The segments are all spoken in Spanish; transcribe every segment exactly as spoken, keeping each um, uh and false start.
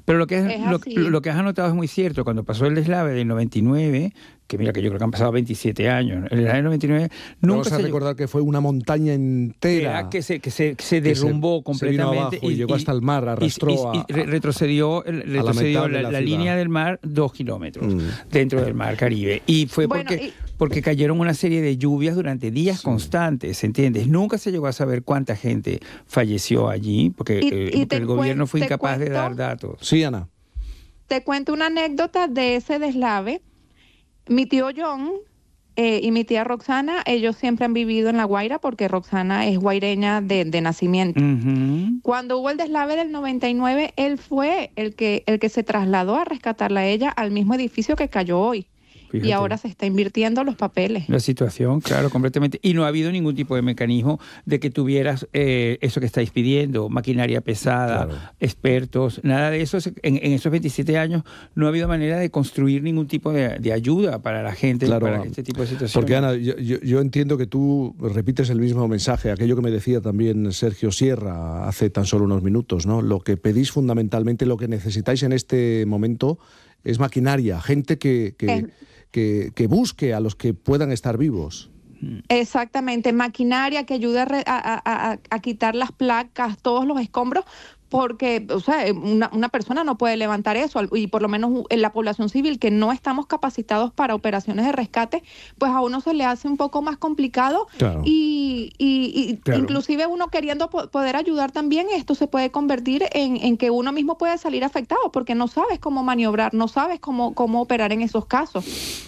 Pero lo que, es, Es lo, así. lo que has anotado es muy cierto. Cuando pasó el deslave del noventa y nueve, que mira que yo creo que han pasado veintisiete años, el deslave del noventa y nueve nunca Vamos a se recordar que fue una montaña entera era que se, que se, que se que se- derrumbó se completamente vino abajo y llegó hasta el mar, arrastró y- y- y re- a- retrocedió, el- retrocedió mitad de la, la la ciudad. línea del mar dos kilómetros Mm. dentro del mar Caribe. Y fue Bueno, porque, y- porque cayeron una serie de lluvias durante días constantes, ¿entiendes? Nunca se llegó a saber cuánta gente falleció allí, porque, Y- eh, y porque te el gobierno cuen- fue te incapaz de cuento- dar datos. Sí, Ana. Te cuento una anécdota de ese deslave. Mi tío John eh, y mi tía Roxana, ellos siempre han vivido en La Guaira porque Roxana es guaireña de, de nacimiento. Ujú. Cuando hubo el deslave del noventa y nueve, él fue el que, el que se trasladó a rescatarla a ella al mismo edificio que cayó hoy. Fíjate. Y ahora se está invirtiendo los papeles. La situación, claro, completamente. Y no ha habido ningún tipo de mecanismo de que tuvieras eh, eso que estáis pidiendo, maquinaria pesada, Claro. expertos, nada de eso. En, en esos veintisiete años no ha habido manera de construir ningún tipo de, de ayuda para la gente, Claro, para este tipo de situaciones. Porque, Ana, yo, yo- yo entiendo que tú repites el mismo mensaje, aquello que me decía también Sergio Sierra hace tan solo unos minutos, ¿no? Lo que pedís fundamentalmente, lo que necesitáis en este momento es maquinaria, gente que, que, Eh. que, que busque a los que puedan estar vivos. Exactamente, maquinaria que ayude a, re- a- a- a- a quitar las placas, todos los escombros, porque, o sea, una, una persona no puede levantar eso, y por lo menos en la población civil que no estamos capacitados para operaciones de rescate, pues a uno se le hace un poco más complicado. Claro. y, y- y Claro. inclusive uno queriendo po- poder ayudar también, esto se puede convertir en, en que uno mismo puede salir afectado porque no sabes cómo maniobrar, no sabes cómo, cómo operar en esos casos.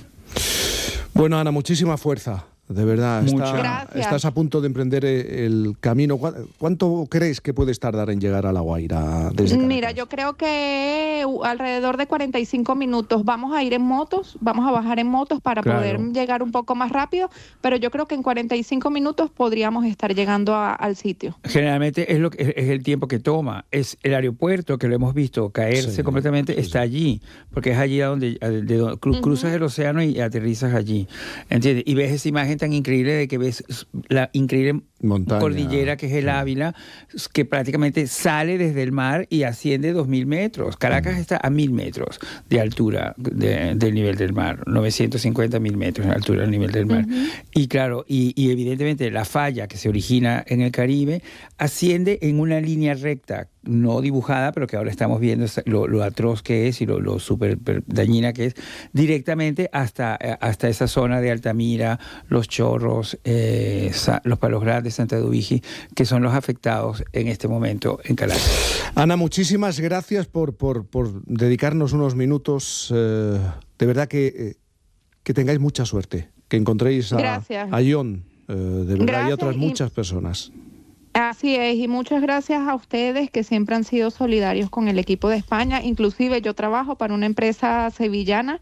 Bueno, Ana, muchísima fuerza. De verdad, Mucha. está- Gracias. estás a punto de emprender eh, el camino. ¿Cuá- ¿Cuánto crees que puedes tardar en llegar a La Guaira desde Caracas? Mira, yo creo que uh, alrededor de cuarenta y cinco minutos. Vamos a ir en motos, vamos a bajar en motos para Claro. poder llegar un poco más rápido, pero yo creo que en cuarenta y cinco minutos podríamos estar llegando a- al sitio. Generalmente es, lo que, es el tiempo que toma. Es el aeropuerto, que lo hemos visto caerse Sí, completamente, sí, está sí. allí, porque es allí a donde, a- de donde cru- Ujú. cruzas el océano y aterrizas allí. ¿Entiendes? Y ves esa imagen tan increíble de que ves la increíble Montaña. cordillera que es el Sí. Ávila, que prácticamente sale desde el mar y asciende dos mil metros. Caracas está a mil metros de altura de- del nivel del mar, novecientos cincuenta mil metros de altura del nivel del mar. Y claro, y, y evidentemente la falla que se origina en el Caribe asciende en una línea recta, no dibujada, pero que ahora estamos viendo lo, lo atroz que es y lo, lo súper per- dañina que es, directamente hasta, eh, hasta esa zona de Altamira, Los Chorros, eh, Sa- Los Palos Grandes, Santa Dubigi, que son los afectados en este momento en Caracas. Ana, muchísimas gracias por, por, por dedicarnos unos minutos. eh, de verdad que, eh, que tengáis mucha suerte, que encontréis a, Gracias. a John, eh, de verdad, y a Gracias otras y- muchas personas. Así es, y muchas gracias a ustedes que siempre han sido solidarios con el equipo de España. Inclusive yo trabajo para una empresa sevillana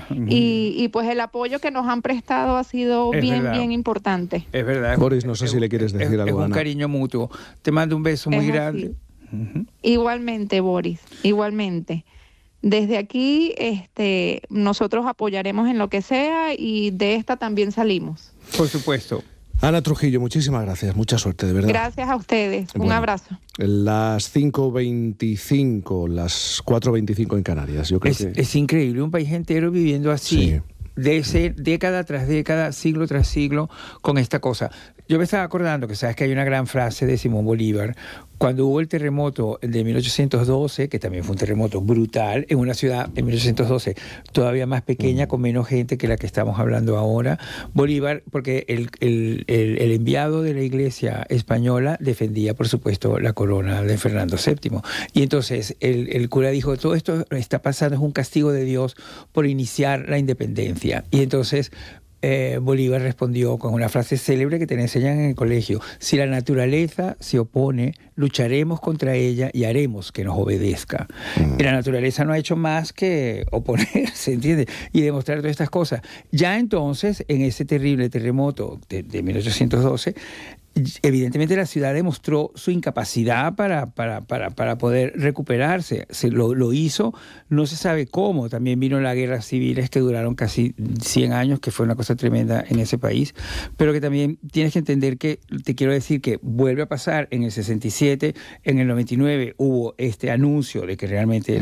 y, y pues el apoyo que nos han prestado ha sido Es bien, verdad. bien importante. Es verdad. Boris, no sé Es- si le quieres es- decir es, algo, Es un Ana. cariño mutuo. Te mando un beso muy Es así. grande. Ujú. Igualmente, Boris, igualmente. Desde aquí, este, nosotros apoyaremos en lo que sea y de esta también salimos. Por supuesto. Ana Trujillo, muchísimas gracias, mucha suerte, de verdad. Gracias a ustedes. Un Bueno. abrazo. Las cinco veinticinco, las cuatro veinticinco en Canarias. Yo creo Es, que es increíble, un país entero viviendo así, Sí. de ese, década tras década, siglo tras siglo, con esta cosa. Yo me estaba acordando que sabes que hay una gran frase de Simón Bolívar, cuando hubo el terremoto de mil ochocientos doce, que también fue un terremoto brutal, en una ciudad en mil ochocientos doce todavía más pequeña, con menos gente que la que estamos hablando ahora, Bolívar, porque el, el, el, el enviado de la Iglesia española defendía, por supuesto, la corona de Fernando séptimo. Y entonces el, el cura dijo, todo esto está pasando, es un castigo de Dios por iniciar la independencia. Y entonces eh, Bolívar respondió con una frase célebre que te la enseñan en el colegio: si la naturaleza se opone, lucharemos contra ella y haremos que nos obedezca. Mm. Y la naturaleza no ha hecho más que oponerse, ¿entiendes? Y demostrar todas estas cosas. Ya entonces, en ese terrible terremoto de, de mil ochocientos doce, evidentemente la ciudad demostró su incapacidad para, para, para, para poder recuperarse. Se lo, lo hizo, no se sabe cómo. También vino las guerras civiles que duraron casi cien años, que fue una cosa tremenda en ese país, pero que también tienes que entender que, te quiero decir que vuelve a pasar en el sesenta y siete, en el noventa y nueve hubo este anuncio de que realmente